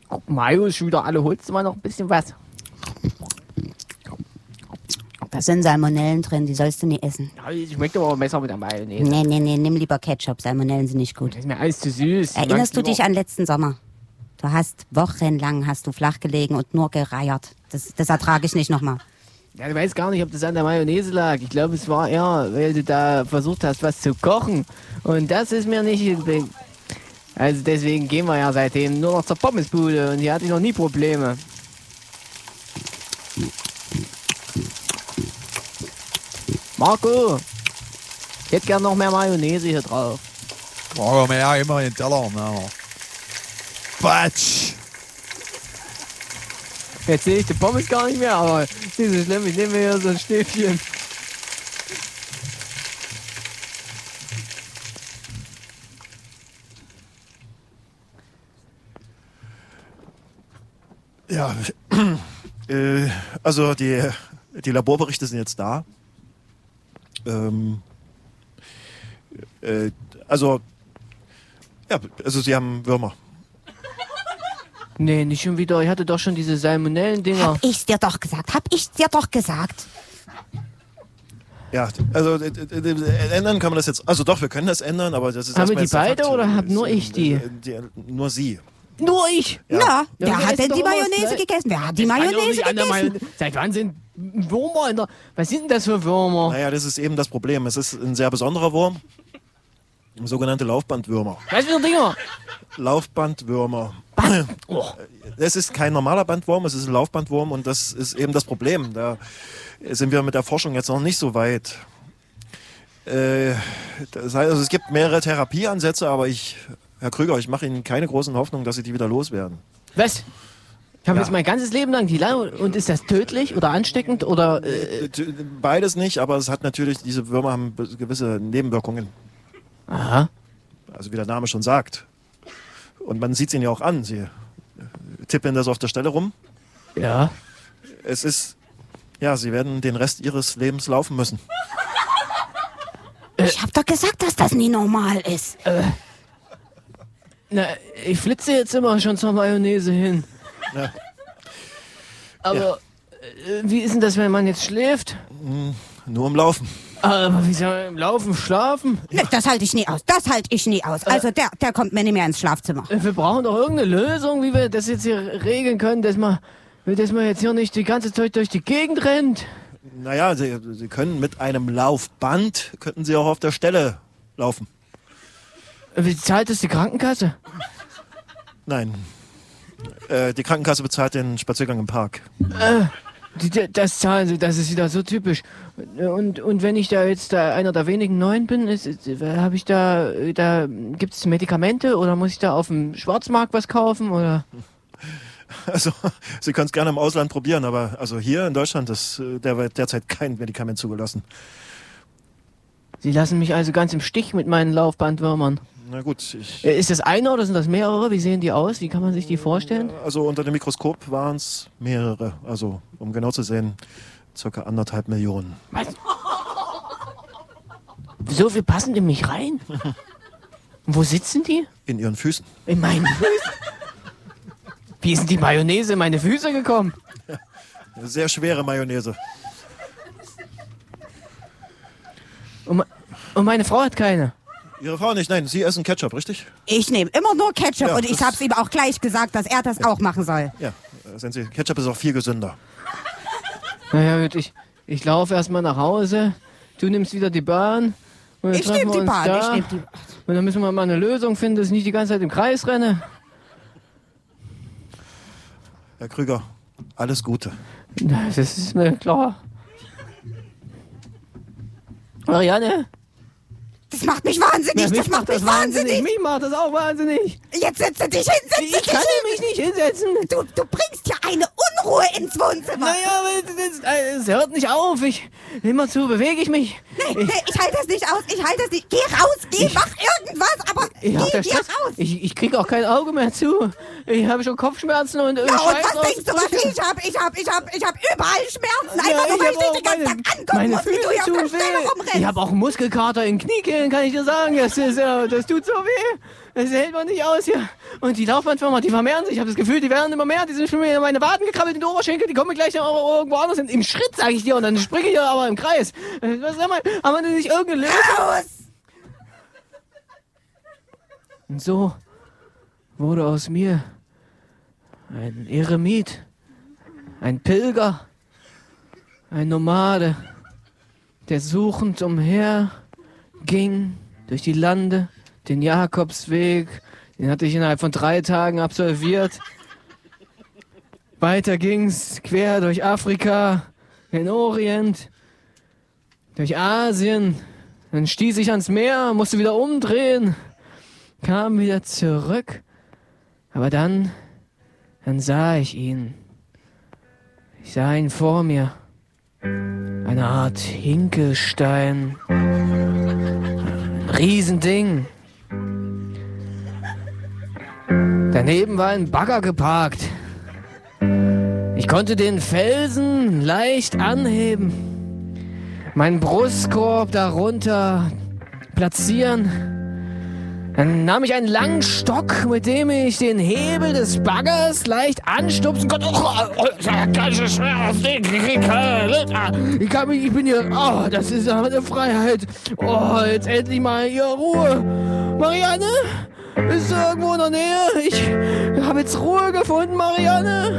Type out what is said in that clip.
Guck, Mayo ist schon wieder alle. Holst du mal noch ein bisschen was? Da sind Salmonellen drin, die sollst du nie essen. Ja, schmeckt aber besser mit der Mayonnaise. Nee, nimm lieber Ketchup, Salmonellen sind nicht gut. Das ist mir alles zu süß. Erinnerst du dich an letzten Sommer? Du hast wochenlang flach gelegen und nur gereiert. Das ertrage ich nicht nochmal. Ja, du weißt gar nicht, ob das an der Mayonnaise lag. Ich glaube, es war eher, weil du da versucht hast, was zu kochen. Und das ist mir nicht... Also deswegen gehen wir ja seitdem nur noch zur Pommesbude und hier hatte ich noch nie Probleme. Marco, ich hätte gern noch mehr Mayonnaise hier drauf. Brauchen wir ja immer den Teller. Ne? Batsch! Jetzt sehe ich die Pommes gar nicht mehr, aber nicht so schlimm, ich nehme mir hier so ein Stäbchen. Ja, also die Laborberichte sind jetzt da. Also sie haben Würmer. Nee, nicht schon wieder. Ich hatte doch schon diese Salmonellen-Dinger. Hab ich's dir doch gesagt. Ja, also ändern kann man das jetzt. Also doch, wir können das ändern, aber das ist Haben wir erstmal die jetzt der beide Fakt. oder hab nur ich die? Nur Sie. Nur ich? Ja, wer wer hat isst denn doch die immer das Mayonnaise Gleiche? gegessen? Wer hat die Das kann doch Mayonnaise nicht an der gegessen? Seit wann sind Würmer in der... Was sind denn das für Würmer? Naja, das ist eben das Problem. Es ist ein sehr besonderer Wurm. Sogenannte Laufbandwürmer. Was für Dinger? Laufbandwürmer. Oh. Es ist kein normaler Bandwurm, es ist ein Laufbandwurm und das ist eben das Problem. Da sind wir mit der Forschung jetzt noch nicht so weit. Das heißt, also es gibt mehrere Therapieansätze, aber Herr Krüger, ich mache Ihnen keine großen Hoffnungen, dass Sie die wieder loswerden. Was? Ich habe Ja. jetzt mein ganzes Leben lang die Lange und ist das tödlich oder ansteckend oder... Beides nicht, aber es hat natürlich, diese Würmer haben gewisse Nebenwirkungen. Aha. Also wie der Name schon sagt. Und man sieht es ihnen ja auch an. Sie tippen das auf der Stelle rum. Ja. Es ist, ja, sie werden den Rest ihres Lebens laufen müssen. Ich hab doch gesagt, dass das nie normal ist. Na, ich flitze jetzt immer schon zur Mayonnaise hin. Ja. Aber wie ist denn das, wenn man jetzt schläft? Nur im Laufen. Aber wie soll man im Laufen schlafen? Nee, das halte ich nie aus. Also der kommt mir nicht mehr ins Schlafzimmer. Wir brauchen doch irgendeine Lösung, wie wir das jetzt hier regeln können, dass man jetzt hier nicht die ganze Zeit durch die Gegend rennt. Naja, sie können mit einem Laufband, könnten sie auch auf der Stelle laufen. Wie zahlt das die Krankenkasse? Nein. Die Krankenkasse bezahlt den Spaziergang im Park. Das zahlen sie, das ist wieder so typisch. Und wenn ich da jetzt einer der wenigen Neuen bin, habe ich da gibt's Medikamente oder muss ich da auf dem Schwarzmarkt was kaufen oder? Also, Sie können es gerne im Ausland probieren, aber also hier in Deutschland ist derzeit kein Medikament zugelassen. Sie lassen mich also ganz im Stich mit meinen Laufbandwürmern. Na gut, Ist das einer oder sind das mehrere? Wie sehen die aus? Wie kann man sich die vorstellen? also unter dem Mikroskop waren es mehrere. Also, um genau zu sehen, ca. 1,5 Millionen. Was? So viel passen in mich rein? Wo sitzen die? In Ihren Füßen. In meinen Füßen? Wie ist denn die Mayonnaise in meine Füße gekommen? Eine sehr schwere Mayonnaise. Und meine Frau hat keine. Ihre Frau nicht? Nein, Sie essen Ketchup, richtig? Ich nehme immer nur Ketchup Ja, und ich das- hab's ihm auch gleich gesagt, dass er das auch machen soll. Ja, sehen Sie, Ketchup ist auch viel gesünder. Naja, gut, ich laufe erstmal nach Hause. Du nimmst wieder die Bahn. Und dann Ich treffen nehme wir die uns Bahn, da. ich nehme die Und dann müssen wir mal eine Lösung finden, dass ich nicht die ganze Zeit im Kreis renne. Herr Krüger, alles Gute. Das ist mir klar. Marianne? Das macht mich wahnsinnig, Ja, das macht mich wahnsinnig. Mich macht das auch wahnsinnig. Jetzt setze dich hin, Ich kann mich nicht hinsetzen. Du bringst hier eine Unruhe ins Wohnzimmer. Naja, aber es hört nicht auf. Immer zu bewege ich mich. Nee, ich halte das nicht aus, Geh raus, mach irgendwas, aber Ich hab geh da hier Stress. raus. Ich krieg auch kein Auge mehr zu. Ich habe schon Kopfschmerzen und Ja, und Schweiß was aus denkst du, der was Brust. ich hab? Ich hab überall Schmerzen, Ja, einfach nur, weil ich hab dich auch den ganzen Tag angucken meine muss, wie du Füße hier auf tun der Stelle weh. rumrennst. Ich habe auch einen Muskelkater in Kniekehlen, kann ich dir sagen. Das tut so weh. Es hält man nicht aus hier. Und die Laufbahnfirma, die vermehren sich. Ich habe das Gefühl, die werden immer mehr. Die sind schon wieder in meine Waden gekrabbelt, in die Oberschenkel. Die kommen gleich noch irgendwo anders hin. Im Schritt, sage ich dir. Und dann springe ich hier aber im Kreis. Was sag mal, haben wir nicht irgendeine Lösung? Raus! Und so wurde aus mir ein Eremit, ein Pilger, ein Nomade, der suchend umher ging durch die Lande, den Jakobsweg, den hatte ich innerhalb von 3 Tagen absolviert. Weiter ging's quer durch Afrika, den Orient, durch Asien, dann stieß ich ans Meer, musste wieder umdrehen, kam wieder zurück, aber dann sah ich ihn. Ich sah ihn vor mir. Eine Art Hinkelstein. Ein Riesending. Daneben war ein Bagger geparkt. Ich konnte den Felsen leicht anheben. Meinen Brustkorb darunter platzieren. Dann nahm ich einen langen Stock, mit dem ich den Hebel des Baggers leicht anstupsen konnte. Ich bin hier. Oh, das ist eine Freiheit. Oh, jetzt endlich mal hier Ruhe. Marianne? Bist du irgendwo in der Nähe? Ich habe jetzt Ruhe gefunden, Marianne.